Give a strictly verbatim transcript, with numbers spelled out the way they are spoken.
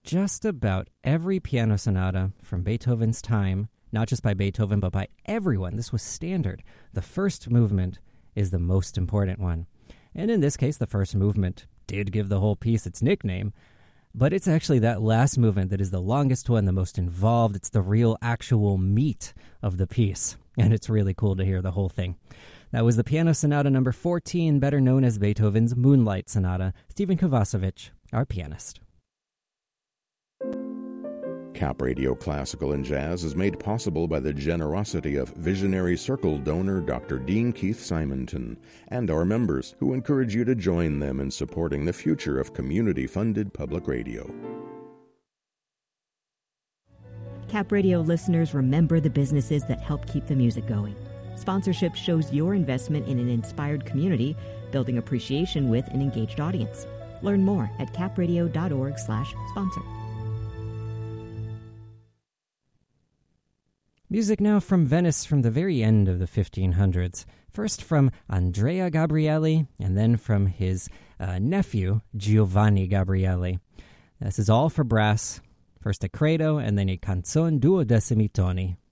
just about every piano sonata from Beethoven's time, not just by Beethoven, but by everyone. This was standard. The first movement is the most important one. And in this case, the first movement did give the whole piece its nickname, but it's actually that last movement that is the longest one, the most involved. It's the real, actual meat of the piece, and it's really cool to hear the whole thing. That was the Piano Sonata number fourteen, better known as Beethoven's Moonlight Sonata. Stephen Kovacevic, our pianist. Cap Radio Classical and Jazz is made possible by the generosity of Visionary Circle donor Doctor Dean Keith Simonton and our members, who encourage you to join them in supporting the future of community-funded public radio. Cap Radio listeners, remember the businesses that help keep the music going. Sponsorship shows your investment in an inspired community, building appreciation with an engaged audience. Learn more at capradio.org slash sponsor. Music now from Venice from the very end of the fifteen hundreds. First from Andrea Gabrieli, and then from his uh, nephew, Giovanni Gabrieli. This is all for brass. First a credo, and then a canzone duodecimi toni.